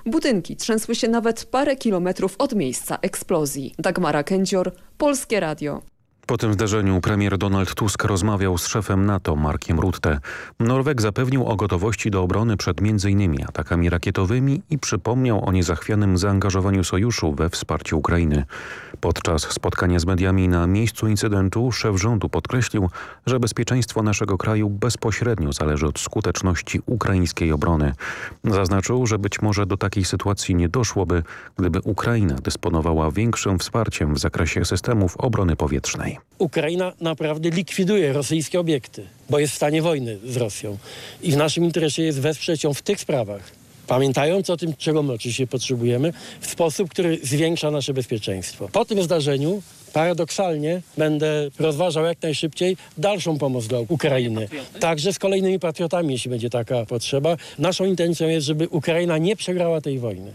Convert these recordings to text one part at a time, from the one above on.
Budynki trzęsły się nawet parę kilometrów od miejsca eksplozji. Dagmara Kędzior, Polskie Radio. Po tym zdarzeniu premier Donald Tusk rozmawiał z szefem NATO Markiem Rutte. Norweg zapewnił o gotowości do obrony przed m.in. atakami rakietowymi i przypomniał o niezachwianym zaangażowaniu sojuszu we wsparcie Ukrainy. Podczas spotkania z mediami na miejscu incydentu szef rządu podkreślił, że bezpieczeństwo naszego kraju bezpośrednio zależy od skuteczności ukraińskiej obrony. Zaznaczył, że być może do takiej sytuacji nie doszłoby, gdyby Ukraina dysponowała większym wsparciem w zakresie systemów obrony powietrznej. Ukraina naprawdę likwiduje rosyjskie obiekty, bo jest w stanie wojny z Rosją. I w naszym interesie jest wesprzeć ją w tych sprawach, pamiętając o tym, czego my oczywiście potrzebujemy, w sposób, który zwiększa nasze bezpieczeństwo. Po tym zdarzeniu paradoksalnie będę rozważał jak najszybciej dalszą pomoc dla Ukrainy. Także z kolejnymi patriotami, jeśli będzie taka potrzeba. Naszą intencją jest, żeby Ukraina nie przegrała tej wojny.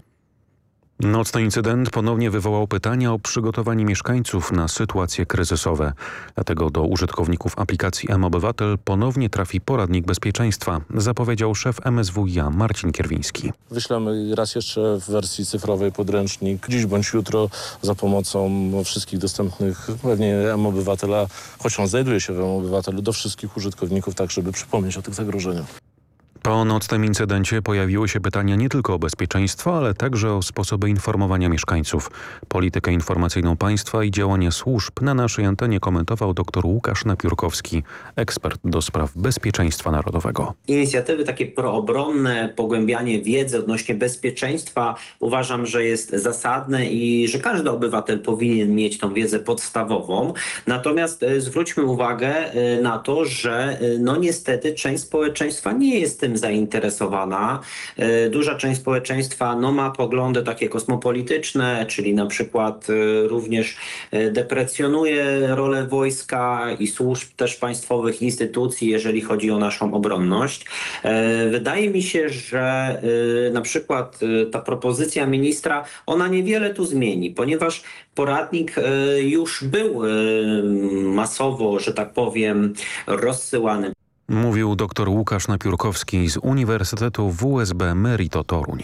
Nocny incydent ponownie wywołał pytania o przygotowanie mieszkańców na sytuacje kryzysowe. Dlatego do użytkowników aplikacji mObywatel ponownie trafi poradnik bezpieczeństwa, zapowiedział szef MSWiA Marcin Kierwiński. Wyślemy raz jeszcze w wersji cyfrowej podręcznik dziś bądź jutro za pomocą wszystkich dostępnych pewnie mObywatela, choć on znajduje się w mObywatelu, do wszystkich użytkowników, tak żeby przypomnieć o tych zagrożeniach. Po nocnym incydencie pojawiły się pytania nie tylko o bezpieczeństwo, ale także o sposoby informowania mieszkańców. Politykę informacyjną państwa i działania służb na naszej antenie komentował dr Łukasz Napiórkowski, ekspert do spraw bezpieczeństwa narodowego. Inicjatywy takie proobronne, pogłębianie wiedzy odnośnie bezpieczeństwa uważam, że jest zasadne i że każdy obywatel powinien mieć tą wiedzę podstawową. Natomiast zwróćmy uwagę na to, że niestety część społeczeństwa nie jest tym zainteresowana. Duża część społeczeństwa ma poglądy takie kosmopolityczne, czyli na przykład również deprecjonuje rolę wojska i służb też państwowych instytucji, jeżeli chodzi o naszą obronność. Wydaje mi się, że na przykład ta propozycja ministra, ona niewiele tu zmieni, ponieważ poradnik już był masowo, że tak powiem, rozsyłany. Mówił dr Łukasz Napiórkowski z Uniwersytetu WSB Merito Toruń.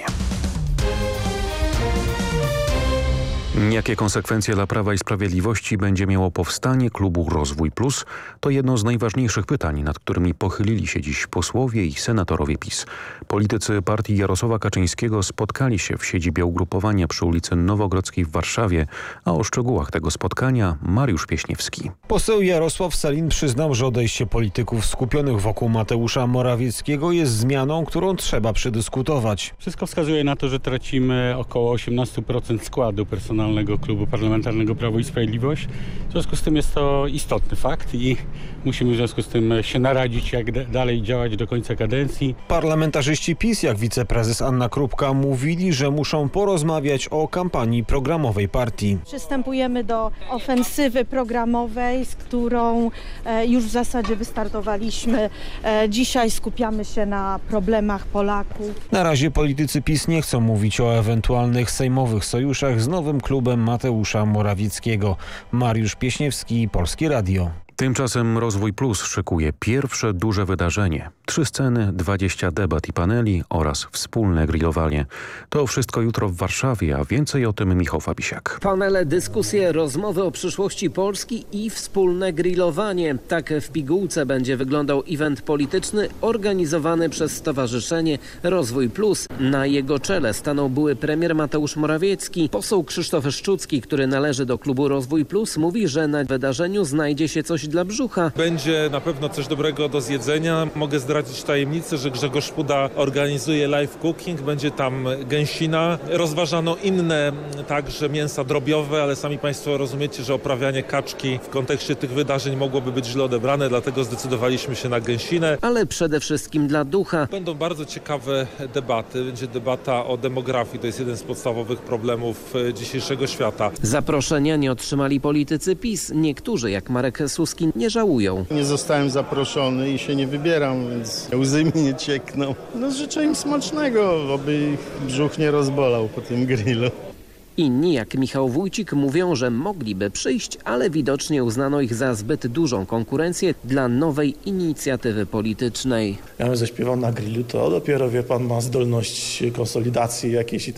Jakie konsekwencje dla Prawa i Sprawiedliwości będzie miało powstanie klubu Rozwój Plus? To jedno z najważniejszych pytań, nad którymi pochylili się dziś posłowie i senatorowie PiS. Politycy partii Jarosława Kaczyńskiego spotkali się w siedzibie ugrupowania przy ulicy Nowogrodzkiej w Warszawie, a o szczegółach tego spotkania Mariusz Pieśniewski. Poseł Jarosław Sellin przyznał, że odejście polityków skupionych wokół Mateusza Morawieckiego jest zmianą, którą trzeba przedyskutować. Wszystko wskazuje na to, że tracimy około 18% składu personalnego Klubu Parlamentarnego Prawo i Sprawiedliwość. W związku z tym jest to istotny fakt i musimy w związku z tym się naradzić, jak dalej działać do końca kadencji. Parlamentarzyści PiS, jak wiceprezes Anna Krupka, mówili, że muszą porozmawiać o kampanii programowej partii. Przystępujemy do ofensywy programowej, z którą już w zasadzie wystartowaliśmy. Dzisiaj skupiamy się na problemach Polaków. Na razie politycy PiS nie chcą mówić o ewentualnych sejmowych sojuszach z nowym klubem Mateusza Morawieckiego. Mariusz Pieśniewski, Polskie Radio. Tymczasem Rozwój Plus szykuje pierwsze duże wydarzenie. 3 sceny, 20 debat i paneli oraz wspólne grillowanie. To wszystko jutro w Warszawie, a więcej o tym Michał Fabisiak. Panele, dyskusje, rozmowy o przyszłości Polski i wspólne grillowanie. Tak w pigułce będzie wyglądał event polityczny organizowany przez Stowarzyszenie Rozwój Plus. Na jego czele stanął były premier Mateusz Morawiecki. Poseł Krzysztof Szczucki, który należy do klubu Rozwój Plus, mówi, że na wydarzeniu znajdzie się coś dla brzucha. Będzie na pewno coś dobrego do zjedzenia. Mogę zdradzić tajemnicę, że Grzegorz Puda organizuje live cooking. Będzie tam gęsina. Rozważano inne także mięsa drobiowe, ale sami Państwo rozumiecie, że oprawianie kaczki w kontekście tych wydarzeń mogłoby być źle odebrane, dlatego zdecydowaliśmy się na gęsinę. Ale przede wszystkim dla ducha. Będą bardzo ciekawe debaty. Będzie debata o demografii. To jest jeden z podstawowych problemów dzisiejszego świata. Zaproszenia nie otrzymali politycy PiS. Niektórzy, jak Marek Suski, nie żałują. Nie zostałem zaproszony i się nie wybieram, więc łzy mi nie ciekną. Życzę im smacznego, aby ich brzuch nie rozbolał po tym grillu. Inni, jak Michał Wójcik, mówią, że mogliby przyjść, ale widocznie uznano ich za zbyt dużą konkurencję dla nowej inicjatywy politycznej. Ja bym zaśpiewał na grillu, to dopiero, wie pan, ma zdolność konsolidacji jakiejś i